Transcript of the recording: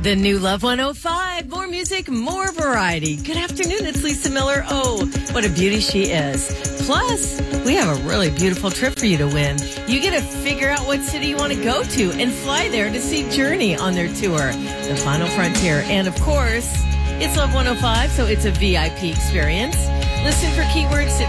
The new Love 105. More music, more variety. Good afternoon. It's Lisa Miller. Oh, what a beauty she is. Plus, we have a really beautiful trip for you to win. You get to figure out what city you want to go to and fly there to see Journey on their tour, The Final Frontier. And of course, it's Love 105, so it's a VIP experience. Listen for keywords